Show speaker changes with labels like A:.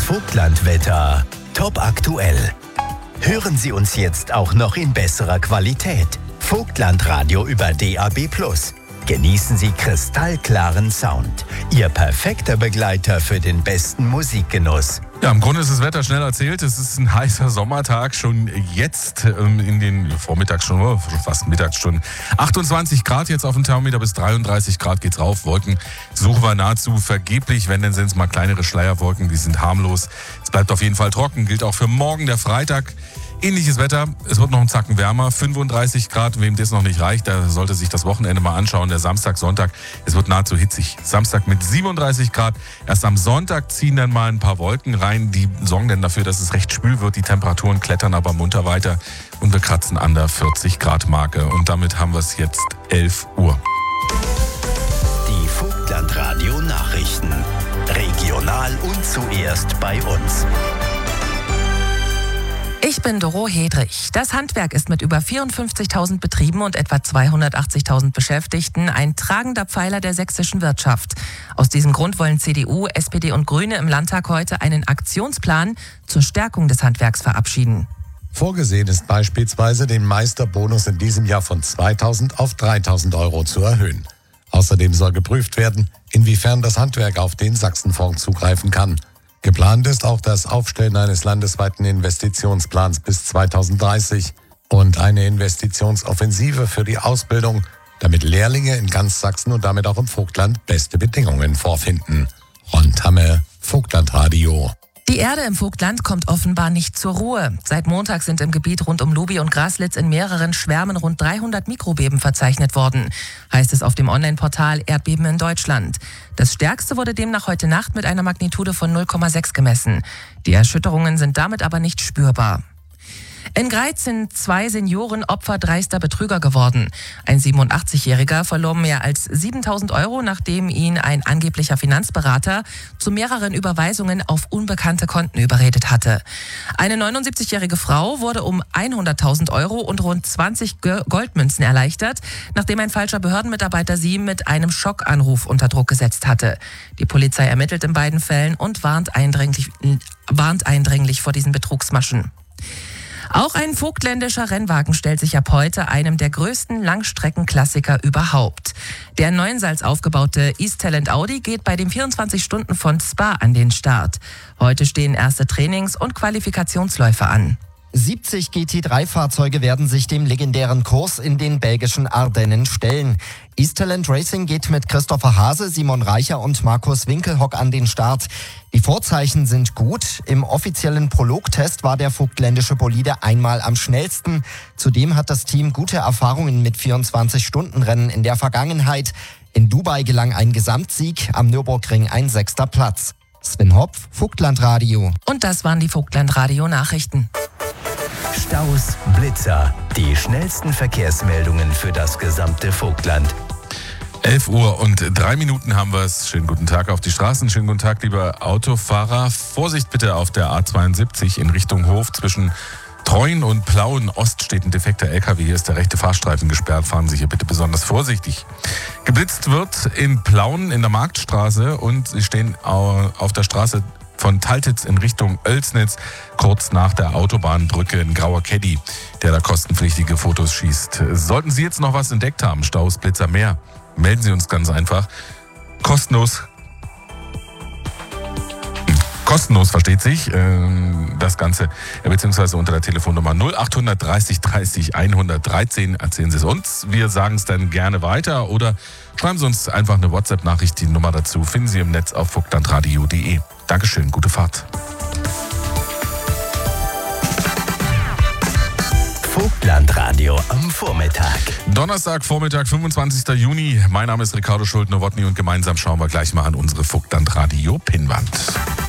A: Vogtlandwetter. Top aktuell. Hören Sie uns jetzt auch noch in besserer Qualität. Vogtlandradio über DAB+. Genießen Sie kristallklaren Sound. Ihr perfekter Begleiter für den besten Musikgenuss.
B: Ja, im Grunde ist das Wetter schnell erzählt. Es ist ein heißer Sommertag, schon jetzt in den Vormittagsstunden, fast Mittagsstunden. 28 Grad jetzt auf dem Thermometer, bis 33 Grad geht's rauf. Wolken suchen wir nahezu vergeblich, wenn denn sind es mal kleinere Schleierwolken, die sind harmlos. Es bleibt auf jeden Fall trocken, gilt auch für morgen, der Freitag. Ähnliches Wetter, es wird noch einen Zacken wärmer, 35 Grad, wem das noch nicht reicht, der sollte sich das Wochenende mal anschauen, der Samstag, Sonntag, es wird nahezu hitzig. Samstag mit 37 Grad, erst am Sonntag ziehen dann mal ein paar Wolken rein, die sorgen dann dafür, dass es recht schwül wird, die Temperaturen klettern aber munter weiter und wir kratzen an der 40 Grad Marke und damit haben wir es jetzt 11 Uhr.
A: Die Vogtlandradio Nachrichten, regional und zuerst bei uns.
C: Ich bin Doro Hedrich. Das Handwerk ist mit über 54.000 Betrieben und etwa 280.000 Beschäftigten ein tragender Pfeiler der sächsischen Wirtschaft. Aus diesem Grund wollen CDU, SPD und Grüne im Landtag heute einen Aktionsplan zur Stärkung des Handwerks verabschieden.
D: Vorgesehen ist beispielsweise, den Meisterbonus in diesem Jahr von 2.000 auf 3.000 Euro zu erhöhen. Außerdem soll geprüft werden, inwiefern das Handwerk auf den Sachsenfonds zugreifen kann. Geplant ist auch das Aufstellen eines landesweiten Investitionsplans bis 2030 und eine Investitionsoffensive für die Ausbildung, damit Lehrlinge in ganz Sachsen und damit auch im Vogtland beste Bedingungen vorfinden. Ron Tamme, Vogtlandradio.
C: Die Erde im Vogtland kommt offenbar nicht zur Ruhe. Seit Montag sind im Gebiet rund um Luby und Graslitz in mehreren Schwärmen rund 300 Mikrobeben verzeichnet worden, heißt es auf dem Online-Portal Erdbeben in Deutschland. Das stärkste wurde demnach heute Nacht mit einer Magnitude von 0,6 gemessen. Die Erschütterungen sind damit aber nicht spürbar. In Greiz sind 2 Senioren Opfer dreister Betrüger geworden. Ein 87-Jähriger verlor mehr als 7.000 Euro, nachdem ihn ein angeblicher Finanzberater zu mehreren Überweisungen auf unbekannte Konten überredet hatte. Eine 79-jährige Frau wurde um 100.000 Euro und rund 20 Goldmünzen erleichtert, nachdem ein falscher Behördenmitarbeiter sie mit einem Schockanruf unter Druck gesetzt hatte. Die Polizei ermittelt in beiden Fällen und warnt eindringlich vor diesen Betrugsmaschen. Auch ein vogtländischer Rennwagen stellt sich ab heute einem der größten Langstreckenklassiker überhaupt. Der in Neuensalz aufgebaute East Talent Audi geht bei den 24 Stunden von Spa an den Start. Heute stehen erste Trainings- und Qualifikationsläufe an.
E: 70 GT3-Fahrzeuge werden sich dem legendären Kurs in den belgischen Ardennen stellen. East Talent Racing geht mit Christopher Hase, Simon Reicher und Markus Winkelhock an den Start. Die Vorzeichen sind gut. Im offiziellen Prologtest war der vogtländische Bolide einmal am schnellsten. Zudem hat das Team gute Erfahrungen mit 24-Stunden-Rennen in der Vergangenheit. In Dubai gelang ein Gesamtsieg, am Nürburgring ein 6. Platz. Sven Hopf, Vogtlandradio.
C: Und das waren die Vogtlandradio-Nachrichten.
A: Staus, Blitzer, die schnellsten Verkehrsmeldungen für das gesamte Vogtland.
B: 11 Uhr und 3 Minuten haben wir es. Schönen guten Tag auf die Straßen. Schönen guten Tag, lieber Autofahrer. Vorsicht bitte auf der A72 in Richtung Hof. Zwischen Treuen und Plauen Ost steht ein defekter LKW. Hier ist der rechte Fahrstreifen gesperrt. Fahren Sie hier bitte besonders vorsichtig. Geblitzt wird in Plauen in der Marktstraße und Sie stehen auf der Straße von Taltitz in Richtung Oelsnitz, kurz nach der Autobahnbrücke in Grauer Caddy, der da kostenpflichtige Fotos schießt. Sollten Sie jetzt noch was entdeckt haben, Staus, Blitzer, mehr, melden Sie uns ganz einfach. Kostenlos, versteht sich, das Ganze, beziehungsweise unter der Telefonnummer 0800 30 30 113. Erzählen Sie es uns. Wir sagen es dann gerne weiter oder schreiben Sie uns einfach eine WhatsApp-Nachricht. Die Nummer dazu finden Sie im Netz auf vogtlandradio.de. Dankeschön, gute Fahrt.
A: Vogtlandradio am Vormittag.
B: Donnerstag, Vormittag, 25. Juni. Mein Name ist Ricardo Schulte-Nowotny und gemeinsam schauen wir gleich mal an unsere Vogtlandradio-Pinnwand.